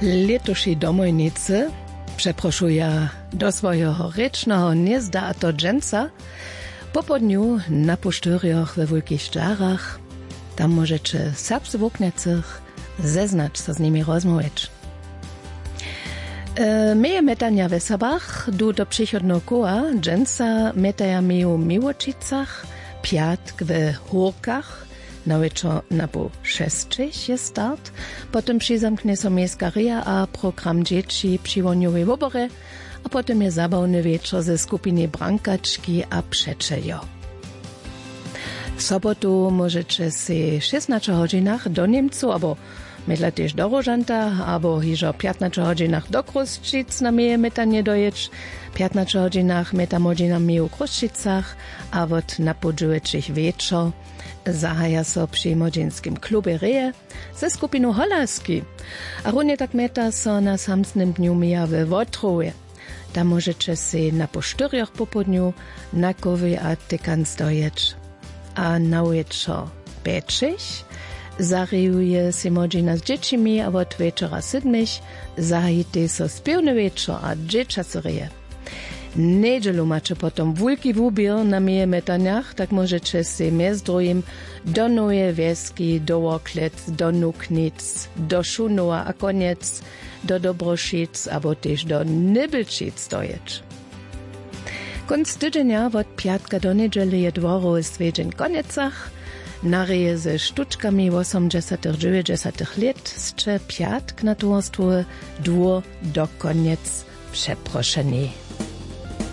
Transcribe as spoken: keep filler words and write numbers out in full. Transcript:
Letoši domojnicy przeproszuja do swojego rycznego gniezda, a to dżęca, po południu na pusztyrioch we Wielkich Szczarach. Tam możecie serbscy woknecych zeznać, co z nimi rozmawiać. E, Meje metania w Sabach, du do przychodnego koła, dżęca metaja meju Miłočicach, piatk w Hórkach, na wieczor na po szesćich jest start, potem przyzamknie so miejskaria a program dzieci przywoniowej wobory, a potem je zabawny wieczór ze skupiny Brankaczki a Przeczeljo. W sobotu możecie się w szesnastu godzinach do Niemcu, albo mydla też do Rożanta, albo hiżo w piętnastu godzinach do Kruszczyc na meje metanie dojeć, w piętnastu godzinach metamo na meju Kruszczycach, a wot na podżułeczych wieczor zahaja so przy młodzieńskim klubie Reje ze skupiną Holaski. A równie tak meta so na samsnym dniu mija we Wotrowie. Tam możecie się na po czterech popołudniu na kowy a tykans dojeć. A na wieczor pięćich zariuje się młodzina z dziećmi, a od wieczora siedmich zahajite so spiewny wieczor a dzieciacerie. Niedzielu macie potom wielki wubier na meje metaniach, tak możecie się między drugim do Nowe Wieski, do Worklec, do Nuknic, do Szunowa, a koniec do Dobroszic, albo też do Nybelčic dojeć. Konc tydzienia od piatka do niedzieli je dworu z wiedzień koniecach, nareje ze sztuczkami osiemdziesiątych dziewięćdziesiątych lat, zcze piatk na towarstwo dwór do koniec przeproszeni.